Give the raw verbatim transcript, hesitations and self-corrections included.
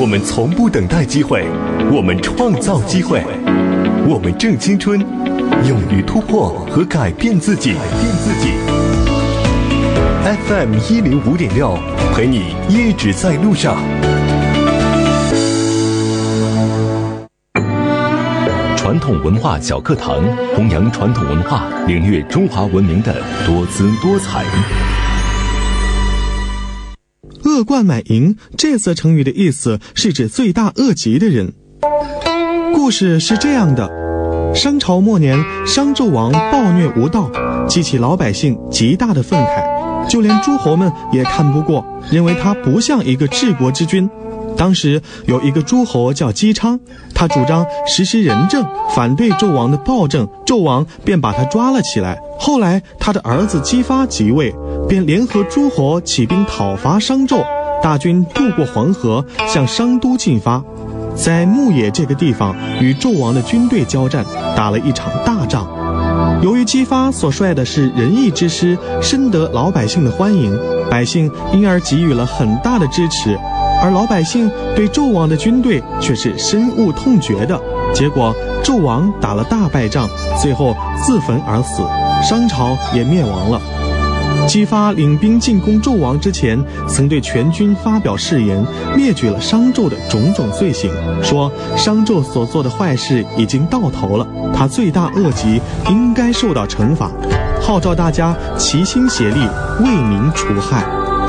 我们从不等待机会，我们创造机会，我们正青春，勇于突破和改变自己。改变自己。F M 一零五点六，陪你一直在路上。传统文化小课堂，弘扬传统文化，领略中华文明的多姿多彩。 恶贯满盈这则成语的意思是指罪大恶极的人。故事是这样的，商朝末年，商纣王暴虐无道，激起老百姓极大的愤慨，就连诸侯们也看不过，认为他不像一个治国之君。当时有一个诸侯叫姬昌，他主张实施仁政，反对纣王的暴政，纣王便把他抓了起来。后来他的儿子姬发即位，便联合诸侯起兵讨伐商纣，大军渡过黄河，向商都进发，在牧野这个地方与纣王的军队交战，打了一场大仗。由于姬发所率的是仁义之师，深得老百姓的欢迎，百姓因而给予了很大的支持，而老百姓对纣王的军队却是深恶痛绝的。结果纣王打了大败仗，最后自焚而死，商朝也灭亡了。姬发领兵进攻纣王之前，曾对全军发表誓言，列举了商纣的种种罪行，说商纣所做的坏事已经到头了，他罪大恶极，应该受到惩罚，号召大家齐心协力，为民除害。